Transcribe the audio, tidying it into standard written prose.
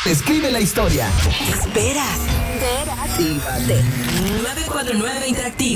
Escribe la historia. ¿Qué esperas? Actívate. 949 Interactivo.